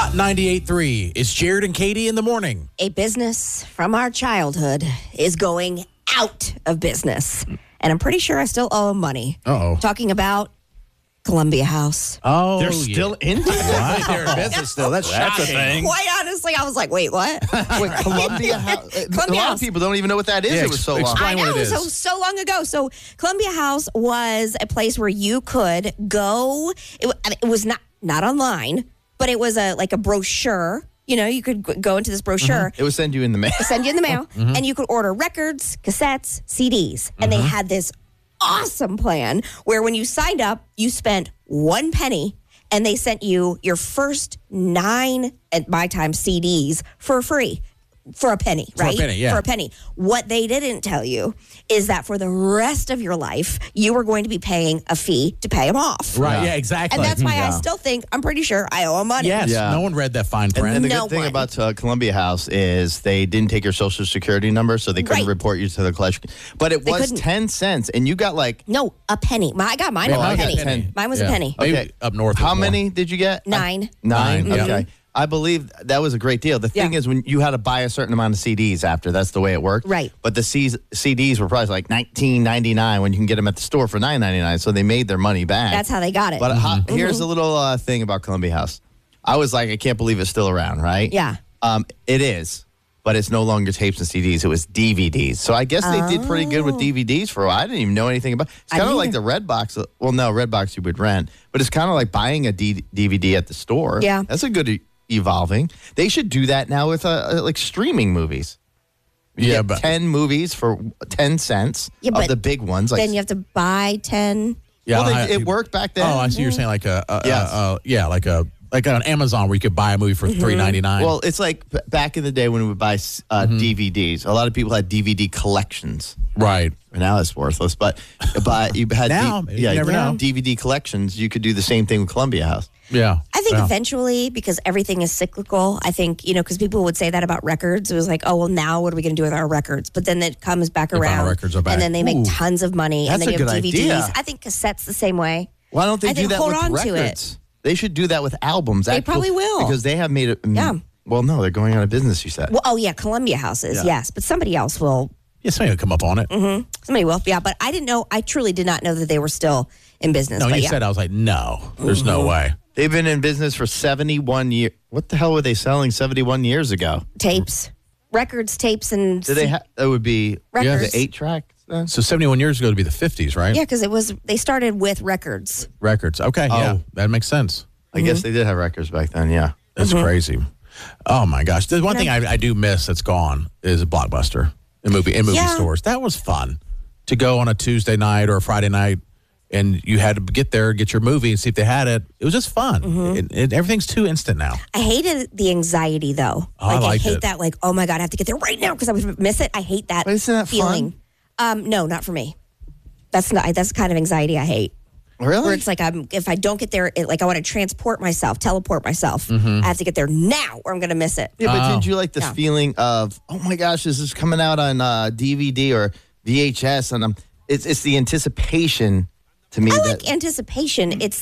Hot 98.3. It's Jared and Katie in the morning. A business from our childhood is going out of business. And I'm pretty sure I still owe them money. Uh-oh. Talking about Columbia House. Oh, They're still in business. They're in business still. That's a shocking. thing. Quite honestly, I was like, wait, what? Wait, Columbia House. A Columbia lot House. of people don't even know what that is. Yeah, It was so long. explain I know, what it is. so long ago. So Columbia House was a place where you could go. It was not online, but it was a brochure. You know, you could go into this brochure. It would send you in the mail. Send you in the mail, and you could order records, cassettes, CDs. And they had this awesome plan where when you signed up, you spent 1 penny, and they sent you your first 9, at my time, CDs for free. For a penny, right? For a penny, yeah. For a penny. What they didn't tell you is that for the rest of your life, you were going to be paying a fee to pay them off. Right, yeah, exactly. And that's why I still think, I'm pretty sure I owe them money. Yes, Yeah. no one read that fine print. And the No good thing one. about Columbia House is they didn't take your social security number, so they couldn't Right. report you to the collection. But it They was couldn't. 10 cents, and you got like, No, a penny. I got mine Oh, at I a got penny. 10. Mine was Yeah. a penny. Maybe Okay. up north. how it's more. many did you get? 9. 9? Nine, Okay. yeah. I believe that was a great deal. The thing Yeah. is, when you had to buy a certain amount of CDs after, that's the way it worked. Right. But the CDs were probably like $19.99 when you can get them at the store for $9.99. So they made their money back. That's how they got it. But here's a little thing about Columbia House. I was like, I can't believe it's still around, right? Yeah. It is, but it's no longer tapes and CDs. It was DVDs. So I guess they did pretty good with DVDs for a while. I didn't even know anything about. It's I kind of didn't like the Redbox. Well, no, Redbox you would rent, but it's kind of like buying a DVD at the store. Yeah. That's a good evolving. They should do that now with like streaming movies. You Yeah, get but 10 movies for 10 cents Yeah, of but the big ones. Like, Then you have to buy 10. Yeah, well, I- it worked back then. Oh, I see. You're saying like Yes. like on Amazon where you could buy a movie for $3.99. Well, it's like back in the day when we would buy DVDs. A lot of people had DVD collections. right. Now it's worthless, but you had Now, you never know. DVD collections. You could do the same thing with Columbia House. Yeah. I think Yeah. eventually, because everything is cyclical, I think, because people would say that about records. It was like, oh, well, now what are we going to do with our records? But then it comes back The vinyl around. records are back. And then they make Ooh. tons of money. And That's then you a have good DVDs. idea. I think cassettes the same way. Why don't they I do think that hold with on to records? They should do that with albums. They probably will. because they have made it. Yeah. Well, no, they're going out of business. You said. Well, oh, yeah, Columbia houses, yes. But somebody else will. Yeah, somebody will come up on it. Somebody will. Yeah, but I didn't know. I truly did not know that they were still in business. No, but you yeah. said, I was like, no, there's no way. They've been in business for 71 years. What the hell were they selling 71 years ago? Tapes, records, tapes, and Did they? That would be Records. the 8-track. Then? So 71 years ago to be the 50s, right? yeah, because they started with records. Records. Okay, yeah, Oh. that makes sense. I guess they did have records back then. Yeah. That's crazy. Oh my gosh! There's one thing I do miss that's gone is Blockbuster in movie Yeah. stores. That was fun to go on a Tuesday night or a Friday night, and you had to get there, get your movie, and see if they had it. It was just fun. Everything's too instant now. I hated the anxiety though. Oh, I I liked hate it. that. Like, oh my god, I have to get there right now because I would miss it. I hate that. But isn't that feeling. No, not for me. That's the kind of anxiety I hate. Really? Where it's like if I don't get there, I want to teleport myself. Mm-hmm. I have to get there now, or I'm going to miss it. Yeah, but didn't you like this Yeah. feeling of, oh my gosh, this is coming out on DVD or VHS, and it's the anticipation to me I that like anticipation. It's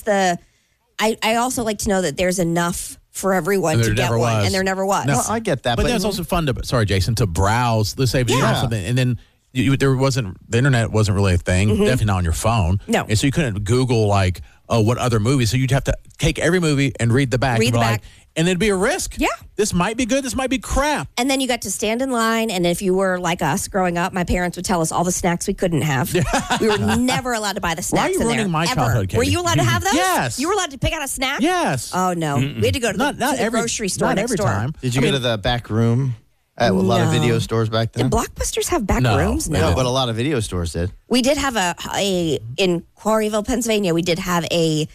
I also like to know that there's enough for everyone And to there get never one, was. and there never was. No. Well, I get that, But that's also fun to. Sorry, Jason, to browse. Let's say you Yeah. know something, and then the internet wasn't really a thing. Definitely not on your phone. No. And so you couldn't Google like, oh, what other movies? So you'd have to take every movie and read the back. Read and be the like- back. and it'd be a risk. Yeah. This might be good. This might be crap. And then you got to stand in line, and if you were like us growing up, my parents would tell us all the snacks we couldn't have. We were never allowed to buy the Why are snacks you in there. ruining my ever. childhood, Katie? Were you allowed to have those? Yes. You were allowed to pick out a snack? Yes. Oh, no. We had to go to not the every grocery store not next every door. time. Did you go to the back room at a lot of No. video stores back then? Did Blockbusters have back No. rooms? They No. No, but a lot of video stores did. We did have in Quarryville, Pennsylvania, we did have a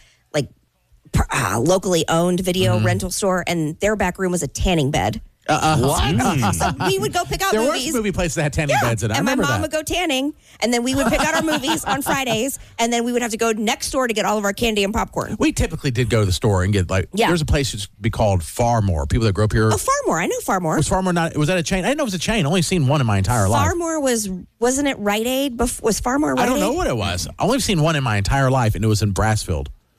locally owned video rental store, and their back room was a tanning bed. What? So we would go pick out There were movies. movie places that had tanning beds in it. I and my remember mom that. would go tanning, and then we would pick out our movies on Fridays, and then we would have to go next door to get all of our candy and popcorn. We typically did go to the store and get Yeah. There's a place that be called Farmore. People that grew up here. Oh, Farmore. I know Farmore. Was Farmore not? Was that a chain? I didn't know it was a chain. I only seen one in my entire life. Farmore wasn't it Rite Aid? Was Farmore Rite Aid? I don't know what it was. I only seen one in my entire life, and it was in Brassfield.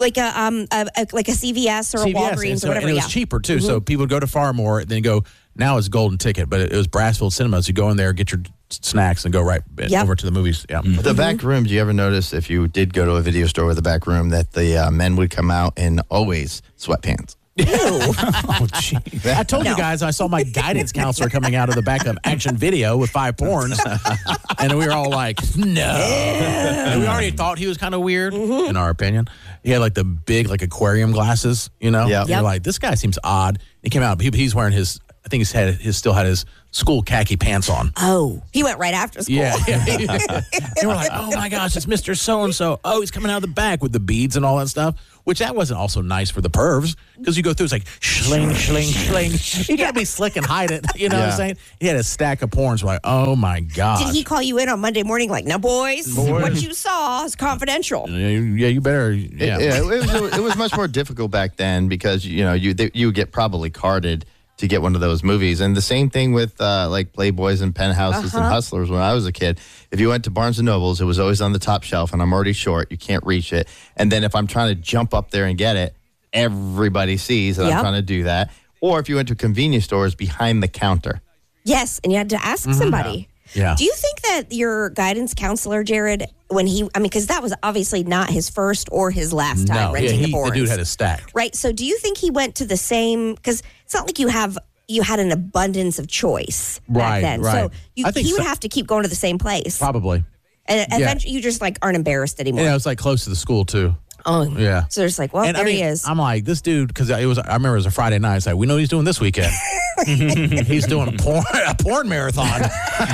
like a CVS or a Walgreens or whatever. And it was yeah. cheaper too. So people would go to Farmore, then go. Now it's Golden Ticket, but it was Brassfield Cinemas. You go in there, get your snacks, and go right over to the movies. Yeah. The back room. Do you ever notice if you did go to a video store with a back room that the men would come out in always sweatpants? Oh, geez. I told you guys I saw my guidance counselor coming out of the back of Action Video with 5 porns, and we were all like, no. And we already thought he was kind of weird, in our opinion. He had like the big like aquarium glasses, you know? Yeah. And you're like, this guy seems odd. He came out, he's wearing I think he still had his school khaki pants on. Oh, he went right after school. Yeah. And we're like, oh my gosh, it's Mr. So-and-so. Oh, he's coming out of the back with the beads and all that stuff, which that wasn't also nice for the pervs because you go through, it's like shling, shling, shling. You got to be slick and hide it. You know what I'm saying? He had a stack of porns. We're like, oh my gosh. Did he call you in on Monday morning like, now boys, what you saw is confidential? Yeah, you better. Yeah. It was much more difficult back then because, you would get probably carded to get one of those movies. And the same thing with like Playboys and Penthouses and Hustlers when I was a kid. If you went to Barnes & Nobles, it was always on the top shelf, and I'm already short. You can't reach it. And then if I'm trying to jump up there and get it, everybody sees that I'm trying to do that. Or if you went to convenience stores, behind the counter. Yes, and you had to ask somebody. Yeah. Do you think that your guidance counselor, Jared, because that was obviously not his first or his last time renting the porns. The dude had a stack. Right. So do you think he went to the same, because it's not like you had an abundance of choice back then. Right. So he would have to keep going to the same place. Probably. And eventually you just like aren't embarrassed anymore. Yeah, it was like close to the school too. Oh, yeah. So there's like, well, and there he is. I'm like, this dude, because I remember it was a Friday night. It's like, we know what he's doing this weekend. He's doing a porn marathon.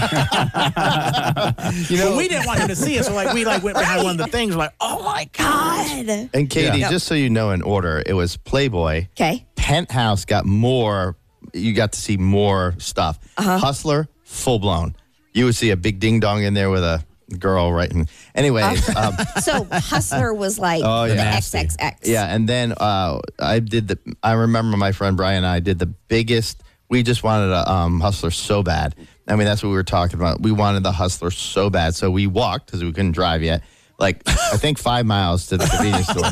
We didn't want him to see us. So we went behind one of the things. We're like, oh my God. And Katie, just so you know, in order, it was Playboy. Okay. Penthouse got more. You got to see more stuff. Hustler, full blown. You would see a big ding dong in there with a girl, right? Anyways. So Hustler was like the XXX. Yeah, and then I remember my friend Brian and I did the biggest, we just wanted a Hustler so bad. I mean, that's what we were talking about. We wanted the Hustler so bad. So we walked, because we couldn't drive yet, like, I think 5 miles to the convenience store.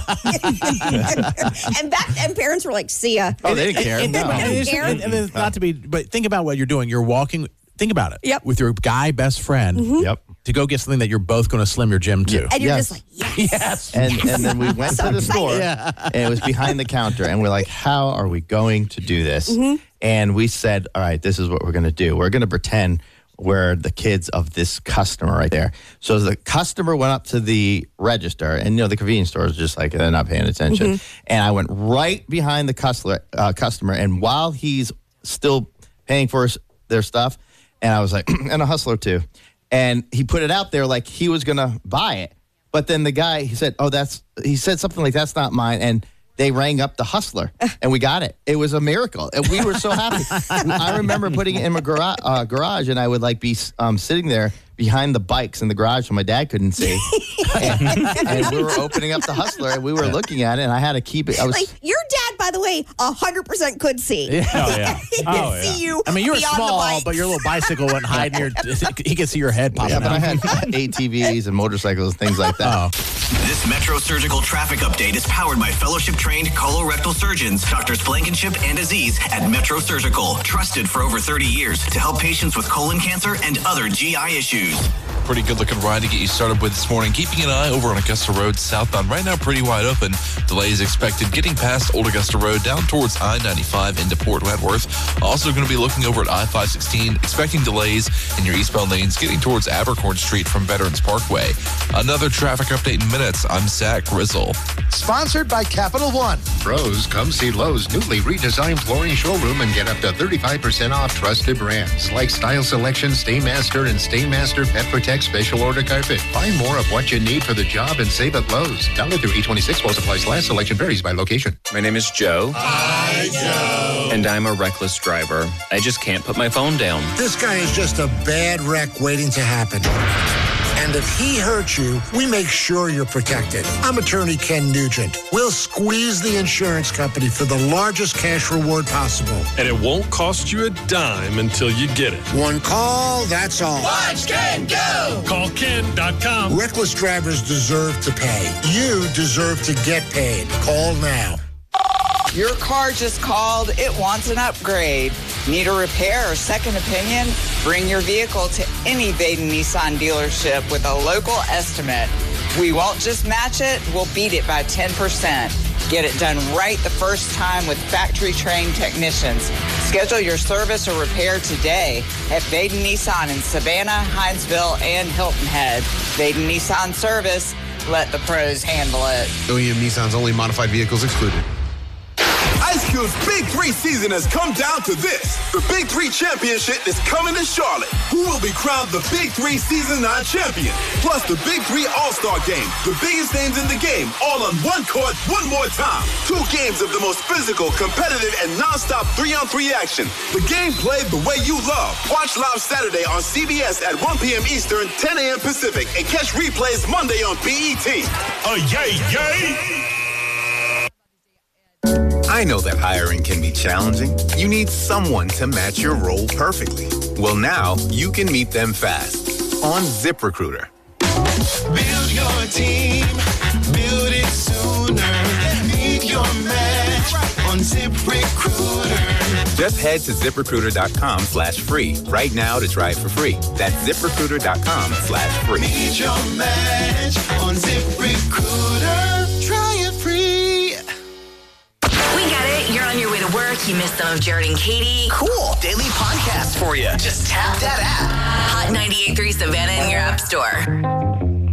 and parents were like, see ya. Oh, they didn't care. And then not to be, but think about what you're doing. You're walking, think about it. Yep. With your guy best friend. Yep. To go get something that you're both going to slim your gym to. And you're just like, yes. And then we went to the store, and it was behind the counter, and we're like, how are we going to do this? And we said, all right, this is what we're going to do. We're going to pretend we're the kids of this customer right there. So the customer went up to the register, and the convenience store is just like, they're not paying attention. And I went right behind the customer, and while he's still paying for their stuff, and I was like, and a Hustler too. And he put it out there like he was going to buy it. But then the guy, he said something like, that's not mine. And they rang up the Hustler, and we got it. It was a miracle. And we were so happy. I remember putting it in my garage, and I would be sitting there behind the bikes in the garage so my dad couldn't see. and we were opening up the Hustler, and we were looking at it, and I had to keep it. Your dad, by the way, 100% could see. Yeah. Oh, yeah. He could see you. I mean, you were beyond small, but your little bicycle wasn't hiding he could see your head popping out. Yeah, but I had ATVs and motorcycles, things like that. This Metro Surgical traffic update is powered by fellowship-trained colorectal surgeons, Drs. Blankenship and Aziz at Metro Surgical, trusted for over 30 years to help patients with colon cancer and other GI issues. Pretty good looking ride to get you started with this morning. Keeping an eye over on Augusta Road southbound. Right now, pretty wide open. Delays expected getting past Old Augusta Road down towards I-95 into Port Wentworth. Also going to be looking over at I-516, expecting delays in your eastbound lanes getting towards Abercorn Street from Veterans Parkway. Another traffic update in minutes. I'm Zach Grizzle. Sponsored by Capital One. Pros, come see Lowe's newly redesigned flooring showroom and get up to 35% off trusted brands like Style Selection, Stainmaster, and Stainmaster Pet Protect Special Order Carpet. Find more of what you need for the job and save at Lowe's. Valid through 8/26 while supplies last. Selection varies by location. My name is Joe. Hi, Joe. And I'm a reckless driver. I just can't put my phone down. This guy is just a bad wreck waiting to happen. And if he hurts you, we make sure you're protected. I'm attorney Ken Nugent. We'll squeeze the insurance company for the largest cash reward possible. And it won't cost you a dime until you get it. One call, that's all. Watch Ken go! Call Ken.com. Reckless drivers deserve to pay. You deserve to get paid. Call now. Your car just called. It wants an upgrade. Need a repair or second opinion? Bring your vehicle to any Vaden Nissan dealership with a local estimate. We won't just match it, we'll beat it by 10%. Get it done right the first time with factory-trained technicians. Schedule your service or repair today at Vaden Nissan in Savannah, Hinesville, and Hilton Head. Vaden Nissan Service. Let the pros handle it. OEM Nissan's only modified vehicles excluded. Ice Cube's Big 3 season has come down to this. The Big 3 Championship is coming to Charlotte. Who will be crowned the Big 3 Season 9 champion? Plus the Big 3 All-Star Game. The biggest names in the game, all on one court, one more time. 2 games of the most physical, competitive, and non-stop 3-on-3 action. The game played the way you love. Watch live Saturday on CBS at 1 p.m. Eastern, 10 a.m. Pacific, and catch replays Monday on BET. Yay, yay! I know that hiring can be challenging. You need someone to match your role perfectly. Well, now you can meet them fast on ZipRecruiter. Build your team, build it sooner. Meet your match on ZipRecruiter. Just head to ZipRecruiter.com/free right now to try it for free. That's ZipRecruiter.com/free. Meet your match on ZipRecruiter. Try it free. We get it. You're on your way to work. You missed some of Jared and Katie. Cool. Daily podcast for you. Just tap that app. Hot 98.3 Savannah in your app store.